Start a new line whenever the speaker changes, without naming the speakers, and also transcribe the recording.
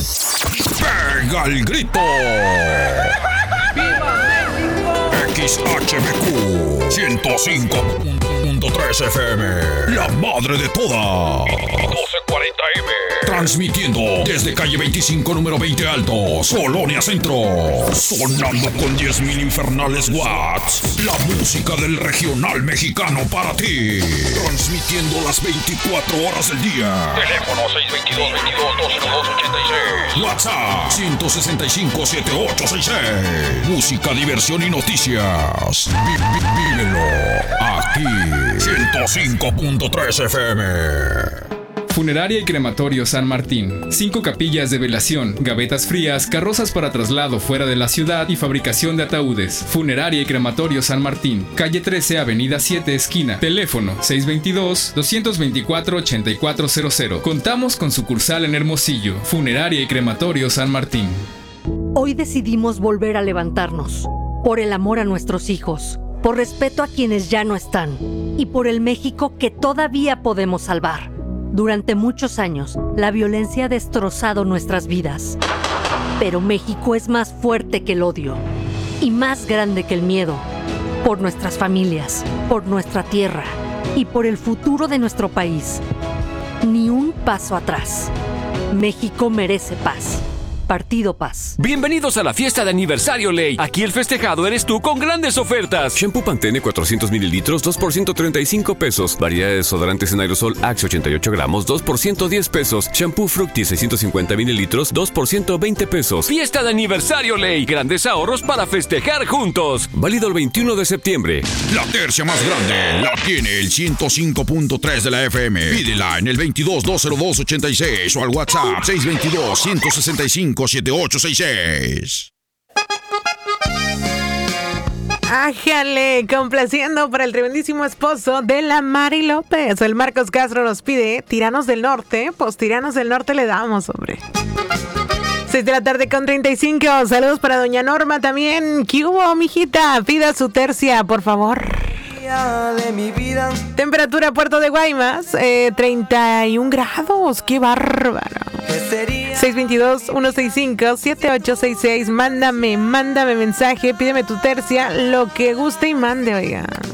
¡Pega el grito! ¡Viva México! XHBQ 105.3 FM, la madre de todas. 1240M. Transmitiendo desde calle 25, número 20 Altos, Colonia Centro. Sonando con 10,000 infernales watts. La música del regional mexicano para ti. Transmitiendo las 24 horas del día. Teléfono 622-22-202-86. WhatsApp 165-7866. Música, diversión y noticias. Vívelo aquí. 105.3 FM.
Funeraria y Crematorio San Martín. 5 capillas de velación, gavetas frías, carrozas para traslado fuera de la ciudad y fabricación de ataúdes. Funeraria y Crematorio San Martín. Calle 13, Avenida 7, esquina. Teléfono 622-224-8400. Contamos con sucursal en Hermosillo. Funeraria y Crematorio San Martín.
Hoy decidimos volver a levantarnos. Por el amor a nuestros hijos. Por respeto a quienes ya no están. Y por el México que todavía podemos salvar. Durante muchos años, la violencia ha destrozado nuestras vidas. Pero México es más fuerte que el odio y más grande que el miedo. Por nuestras familias, por nuestra tierra y por el futuro de nuestro país. Ni un paso atrás. México merece paz. Partido Paz.
Bienvenidos a la fiesta de aniversario Ley. Aquí el festejado eres tú con grandes ofertas. Shampoo Pantene 400 mililitros, 2 por 135 pesos. Variedad de desodorantes en aerosol Axe 88 gramos, 2 por 110 pesos. Shampoo Fructis 650 mililitros, 2 por 120 pesos. Fiesta de aniversario Ley. Grandes ahorros para festejar juntos. Válido el 21 de septiembre.
La tercia más grande la tiene el 105.3 de la FM. Pídela en el 22-202-86 o al WhatsApp 622-165-7866.
Ájale, complaciendo para el tremendísimo esposo de la Mari López. El Marcos Castro nos pide Tiranos del Norte. Pues Tiranos del Norte le damos, hombre. 6 de la tarde con 35. Saludos para doña Norma también. ¿Qué hubo, mijita? Pida su tercia, por favor. De mi vida. Temperatura Puerto de Guaymas, 31 grados. ¡Qué bárbaro! 622-165-7866. Mándame mensaje, pídeme tu tercia, lo que guste y mande, oiga.